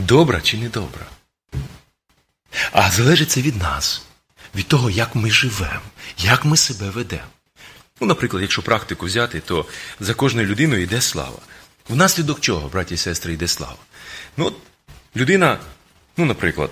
добра чи не добра. А залежить це від нас, від того, як ми живемо, як ми себе ведемо. Наприклад, якщо практику взяти, то за кожною людиною йде слава. Внаслідок чого, браті і сестри, йде слава? Людина, наприклад,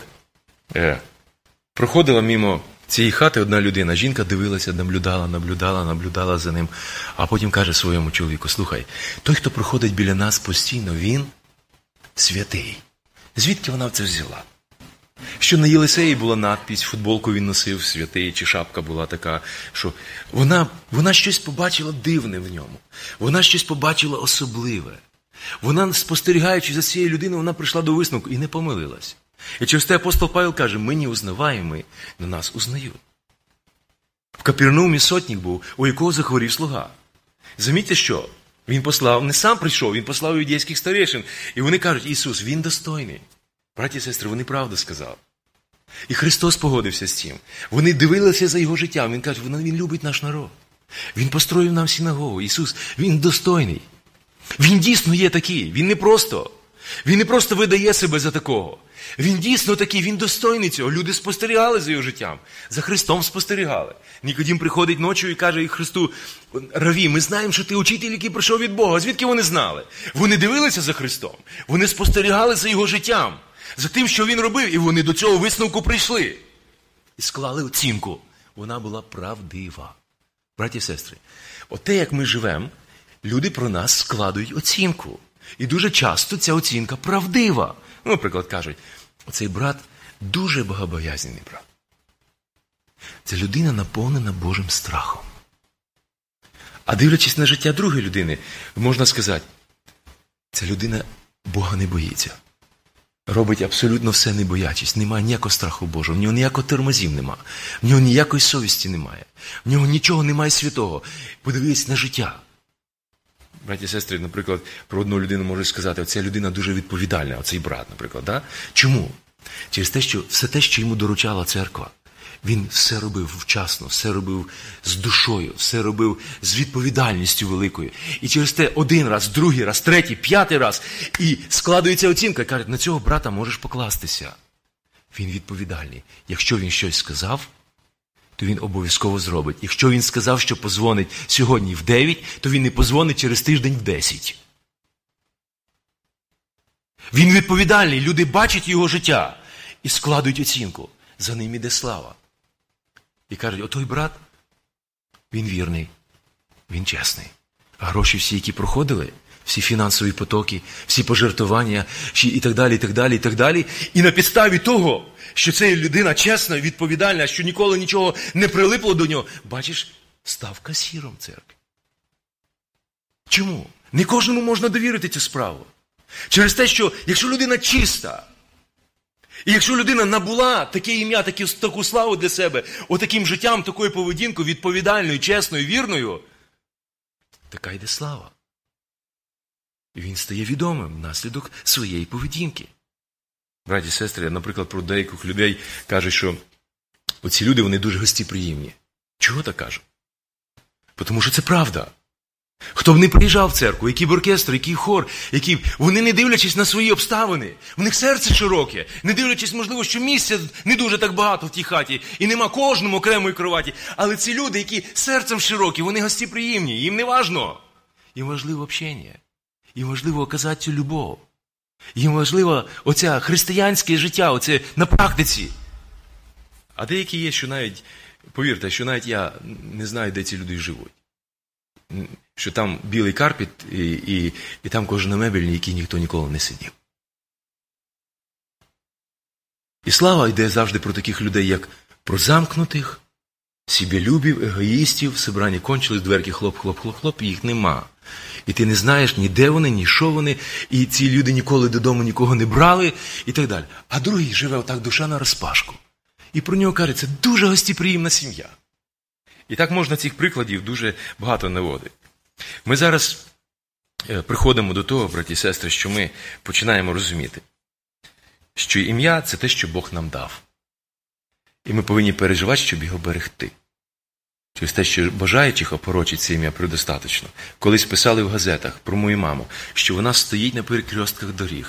проходила мимо цієї хати одна людина, жінка дивилася, наблюдала за ним, а потім каже своєму чоловіку: слухай, той, хто проходить біля нас постійно, він святий. Звідки вона це взяла? Що на Єлисеї була надпись, футболку він носив святий, чи шапка була така, що вона щось побачила дивне в ньому. Вона щось побачила особливе. Вона, спостерігаючи за цією людиною, вона прийшла до висновку і не помилилась. І через те апостол Павел каже: ми не узнаваємо, но нас узнають. В Капернаумі сотник був, у якого захворів слуга. Замітьте, що? Він послав, не сам прийшов, він послав юдейських старейшин. І вони кажуть: Ісус, він достойний. Браті і сестри, вони правду сказали. І Христос погодився з цим. Вони дивилися за його життям. Він каже: він любить наш народ. Він построїв нам синагогу. Ісус, він достойний. Він дійсно є такий. Він не просто видає себе за такого. Він дійсно такий, він достойний цього. Люди спостерігали за його життям. За Христом спостерігали. Нікодім приходить ночі і каже Христу: Раві, ми знаємо, що ти учитель, який прийшов від Бога. Звідки вони знали? Вони дивилися за Христом. Вони спостерігали за його життям. За тим, що він робив. І вони до цього висновку прийшли. І склали оцінку. Вона була правдива. Браті і сестри, оте, як ми живемо, люди про нас складують оцінку. І дуже часто ця оцінка правдива. Наприклад, кажуть: оцей брат дуже богобоязнений брат. Ця людина наповнена Божим страхом. А дивлячись на життя другої людини, можна сказати: ця людина Бога не боїться. Робить абсолютно все не боячись. Немає ніякого страху Божого. В нього ніякого тормозів немає. В нього ніякої совісті немає. В нього нічого немає святого. Подивись на життя. Браті і сестри, наприклад, про одну людину можуть сказати: оця людина дуже відповідальна, оцей брат, наприклад. Да? Чому? Через те, що все те, що йому доручала церква, він все робив вчасно, все робив з душою, все робив з відповідальністю великою. І через те один раз, другий раз, третій, п'ятий раз, і складується оцінка, і кажуть: на цього брата можеш покластися. Він відповідальний. Якщо він щось сказав, то він обов'язково зробить. Якщо він сказав, що позвонить сьогодні в 9, то він не позвонить через тиждень в 10. Він відповідальний. Люди бачать його життя і складують оцінку. За ним іде слава. І кажуть: отой брат, він вірний, він чесний. А гроші всі, які проходили, всі фінансові потоки, всі пожертвування, і так далі, і так далі, і так далі. І на підставі того, що ця людина чесна, відповідальна, що ніколи нічого не прилипло до нього, бачиш, став касіром церкви. Чому? Не кожному можна довірити цю справу. Через те, що якщо людина чиста, і якщо людина набула таке ім'я, таку славу для себе, отаким життям, такою поведінкою, відповідальною, чесною, вірною, така йде слава. І він стає відомим внаслідок своєї поведінки. Браті і сестри, наприклад, про деяких людей кажуть, що оці люди, вони дуже гостеприємні. Чого так кажуть? Тому що це правда. Хто б не приїжджав в церкву, який б оркестр, який хор, вони не дивлячись на свої обставини, в них серце широке, не дивлячись, можливо, що місця не дуже так багато в тій хаті, і нема кожному окремої кроваті, але ці люди, які серцем широкі, вони гостеприємні, їм не важно. Їм важливо общення, їм важливо оказати цю любов, їм важливо оце християнське життя, оце на практиці. А деякі є, що навіть, повірте, що навіть я не знаю, де ці люди живуть. Що там білий карпет і там кожна мебель, на якій ніхто ніколи не сидів. І слава йде завжди про таких людей, як про замкнутих, себялюбів, егоїстів, собрання кончились, дверки хлоп, їх нема. І ти не знаєш ні де вони, ні що вони, і ці люди ніколи додому нікого не брали, і так далі. А другий живе отак душа на розпашку. І про нього кажуть, це дуже гостеприємна сім'я. І так можна цих прикладів дуже багато наводити. Ми зараз приходимо до того, браті і сестри, що ми починаємо розуміти, що ім'я – це те, що Бог нам дав. І ми повинні переживати, щоб його берегти. Через те, що бажаючих опорочить це ім'я предостаточно. Колись писали в газетах про мою маму, що вона стоїть на перекрестках доріг,